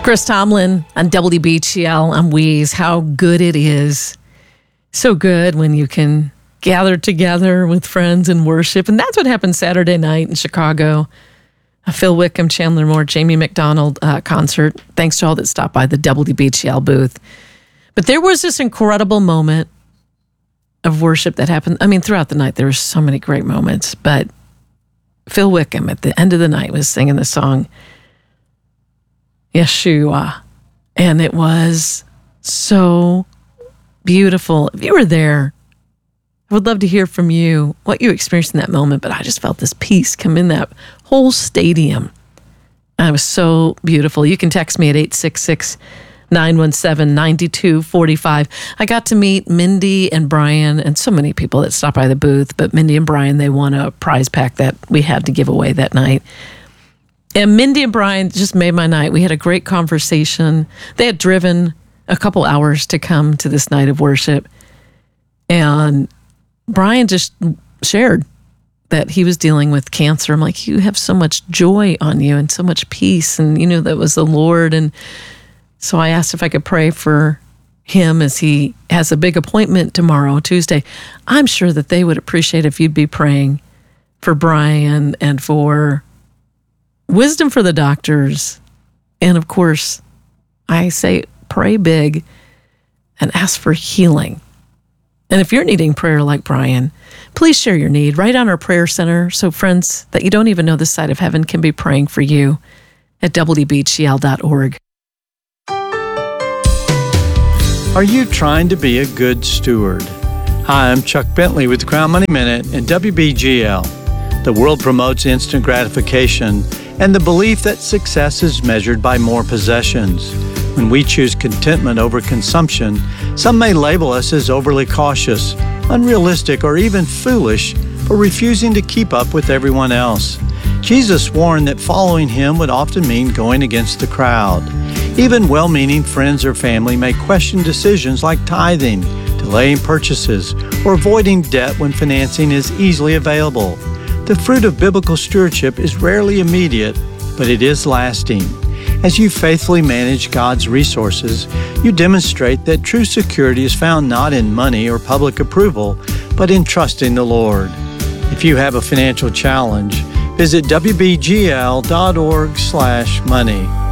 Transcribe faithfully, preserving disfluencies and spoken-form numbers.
Chris Tomlin on W D B G L on Wheeze. How good it is. So good when you can gather together with friends and worship. And that's what happened Saturday night in Chicago. A Phil Wickham, Chandler Moore, Jamie McDonald uh, concert. Thanks to all that stopped by the W D B G L booth. But there was this incredible moment of worship that happened. I mean, throughout the night, there were so many great moments. But Phil Wickham at the end of the night was singing the song, Yeshua. And it was so beautiful. If you were there, I would love to hear from you what you experienced in that moment. But I just felt this peace come in that whole stadium. And it was so beautiful. You can text me at eight six six, nine one seven, nine two four five. I got to meet Mindy and Brian and so many people that stopped by the booth. But Mindy and Brian, they won a prize pack that we had to give away that night. And Mindy and Brian just made my night. We had a great conversation. They had driven a couple hours to come to this night of worship. And Brian just shared that he was dealing with cancer. I'm like, you have so much joy on you and so much peace. And, you know, that was the Lord. And so I asked if I could pray for him as he has a big appointment tomorrow, Tuesday. I'm sure that they would appreciate if you'd be praying for Brian and for wisdom for the doctors. And of course, I say pray big and ask for healing. And if you're needing prayer like Brian, please share your need right on our prayer center so friends that you don't even know this side of heaven can be praying for you at W D B G L dot org. Are you trying to be a good steward? Hi, I'm Chuck Bentley with the Crown Money Minute and W B G L. The world promotes instant gratification and the belief that success is measured by more possessions. When we choose contentment over consumption, some may label us as overly cautious, unrealistic, or even foolish for refusing to keep up with everyone else. Jesus warned that following him would often mean going against the crowd. Even well-meaning friends or family may question decisions like tithing, delaying purchases, or avoiding debt when financing is easily available. The fruit of biblical stewardship is rarely immediate, but it is lasting. As you faithfully manage God's resources, you demonstrate that true security is found not in money or public approval, but in trusting the Lord. If you have a financial challenge, visit W B G L dot org slash money.